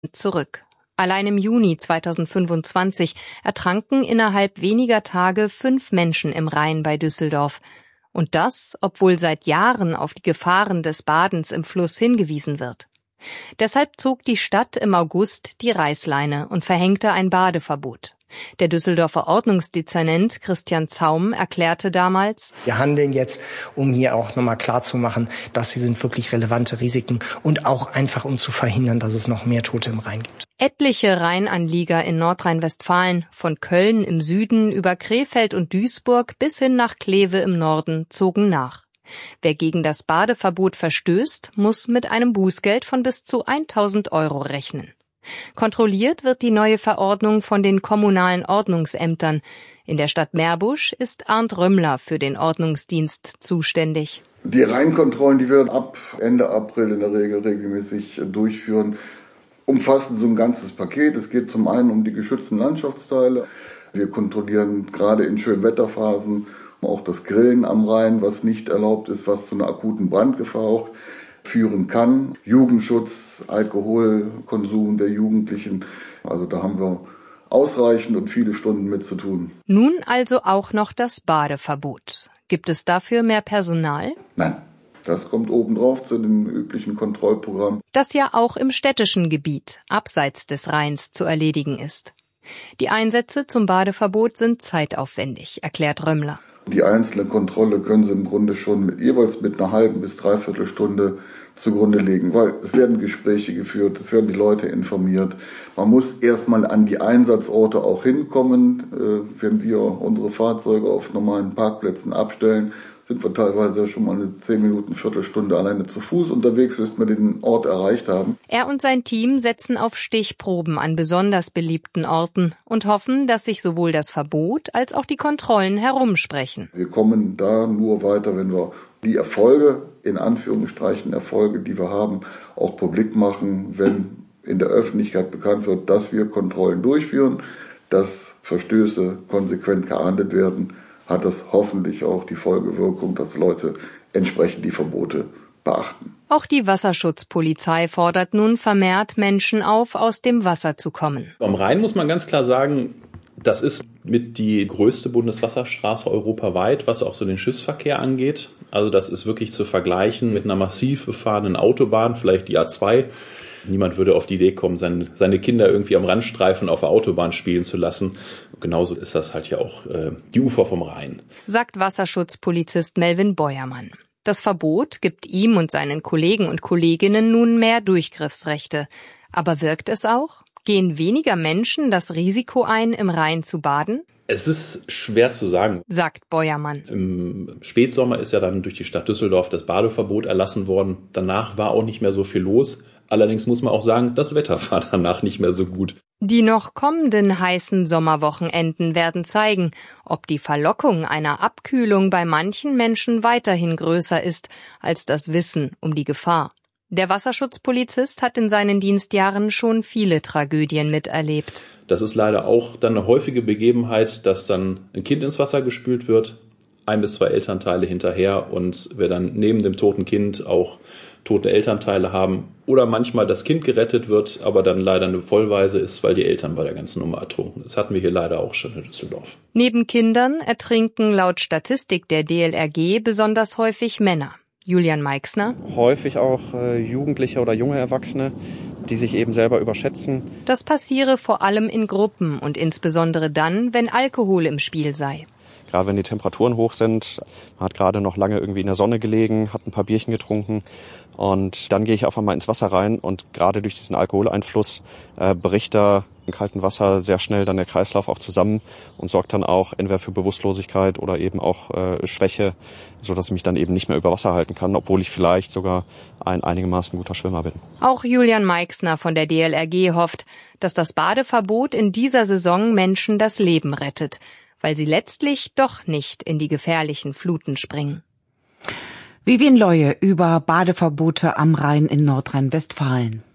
zurück. Allein im Juni 2025 ertranken innerhalb weniger Tage 5 Menschen im Rhein bei Düsseldorf. Und das, obwohl seit Jahren auf die Gefahren des Badens im Fluss hingewiesen wird. Deshalb zog die Stadt im August die Reißleine und verhängte ein Badeverbot. Der Düsseldorfer Ordnungsdezernent Christian Zaum erklärte damals: Wir handeln jetzt, um hier auch nochmal klarzumachen, dass hier sind wirklich relevante Risiken und auch einfach, um zu verhindern, dass es noch mehr Tote im Rhein gibt. Etliche Rheinanlieger in Nordrhein-Westfalen, von Köln im Süden über Krefeld und Duisburg bis hin nach Kleve im Norden, zogen nach. Wer gegen das Badeverbot verstößt, muss mit einem Bußgeld von bis zu 1.000 € rechnen. Kontrolliert wird die neue Verordnung von den kommunalen Ordnungsämtern. In der Stadt Meerbusch ist Arndt Römmler für den Ordnungsdienst zuständig. Die Rheinkontrollen, die wir ab Ende April in der Regel regelmäßig durchführen, umfassen so ein ganzes Paket. Es geht zum einen um die geschützten Landschaftsteile. Wir kontrollieren gerade in Schönwetterphasen auch das Grillen am Rhein, was nicht erlaubt ist, was zu einer akuten Brandgefahr auch führen kann. Jugendschutz, Alkoholkonsum der Jugendlichen. Also da haben wir ausreichend und viele Stunden mit zu tun. Nun also auch noch das Badeverbot. Gibt es dafür mehr Personal? Nein, das kommt obendrauf zu dem üblichen Kontrollprogramm. Das ja auch im städtischen Gebiet, abseits des Rheins, zu erledigen ist. Die Einsätze zum Badeverbot sind zeitaufwendig, erklärt Römmler. Die einzelne Kontrolle können Sie im Grunde schon jeweils mit einer halben bis dreiviertel Stunde zugrunde legen, weil es werden Gespräche geführt, es werden die Leute informiert. Man muss erstmal an die Einsatzorte auch hinkommen. Wenn wir unsere Fahrzeuge auf normalen Parkplätzen abstellen, sind wir teilweise schon mal eine 10 Minuten, Viertelstunde alleine zu Fuß unterwegs, bis wir den Ort erreicht haben. Er und sein Team setzen auf Stichproben an besonders beliebten Orten und hoffen, dass sich sowohl das Verbot als auch die Kontrollen herumsprechen. Wir kommen da nur weiter, wenn wir die Erfolge, in Anführungsstrichen Erfolge, die wir haben, auch publik machen, wenn in der Öffentlichkeit bekannt wird, dass wir Kontrollen durchführen, dass Verstöße konsequent geahndet werden, hat das hoffentlich auch die Folgewirkung, dass Leute entsprechend die Verbote beachten. Auch die Wasserschutzpolizei fordert nun vermehrt Menschen auf, aus dem Wasser zu kommen. Am Rhein muss man ganz klar sagen, das ist mit die größte Bundeswasserstraße europaweit, was auch so den Schiffsverkehr angeht. Also das ist wirklich zu vergleichen mit einer massiv befahrenen Autobahn, vielleicht die A2. Niemand würde auf die Idee kommen, seine Kinder irgendwie am Randstreifen auf der Autobahn spielen zu lassen. Und genauso ist das halt ja auch die Ufer vom Rhein. Sagt Wasserschutzpolizist Melvin Beuermann. Das Verbot gibt ihm und seinen Kollegen und Kolleginnen nun mehr Durchgriffsrechte. Aber wirkt es auch? Gehen weniger Menschen das Risiko ein, im Rhein zu baden? Es ist schwer zu sagen, sagt Beuermann. Im Spätsommer ist ja dann durch die Stadt Düsseldorf das Badeverbot erlassen worden. Danach war auch nicht mehr so viel los. Allerdings muss man auch sagen, das Wetter war danach nicht mehr so gut. Die noch kommenden heißen Sommerwochenenden werden zeigen, ob die Verlockung einer Abkühlung bei manchen Menschen weiterhin größer ist als das Wissen um die Gefahr. Der Wasserschutzpolizist hat in seinen Dienstjahren schon viele Tragödien miterlebt. Das ist leider auch dann eine häufige Begebenheit, dass dann ein Kind ins Wasser gespült wird, 1 bis 2 Elternteile hinterher, und wir dann neben dem toten Kind auch tote Elternteile haben. Oder manchmal das Kind gerettet wird, aber dann leider eine Vollwaise ist, weil die Eltern bei der ganzen Nummer ertrunken. Das hatten wir hier leider auch schon in Düsseldorf. Neben Kindern ertrinken laut Statistik der DLRG besonders häufig Männer. Julian Meixner. Häufig auch Jugendliche oder junge Erwachsene, die sich eben selber überschätzen. Das passiere vor allem in Gruppen und insbesondere dann, wenn Alkohol im Spiel sei. Gerade wenn die Temperaturen hoch sind, man hat gerade noch lange irgendwie in der Sonne gelegen, hat ein paar Bierchen getrunken und dann gehe ich einfach mal ins Wasser rein und gerade durch diesen Alkoholeinfluss bricht da im kalten Wasser sehr schnell dann der Kreislauf auch zusammen und sorgt dann auch entweder für Bewusstlosigkeit oder eben auch Schwäche, sodass ich mich dann eben nicht mehr über Wasser halten kann, obwohl ich vielleicht sogar ein einigermaßen guter Schwimmer bin. Auch Julian Meixner von der DLRG hofft, dass das Badeverbot in dieser Saison Menschen das Leben rettet, weil sie letztlich doch nicht in die gefährlichen Fluten springen. Vivien Leue über Badeverbote am Rhein in Nordrhein-Westfalen.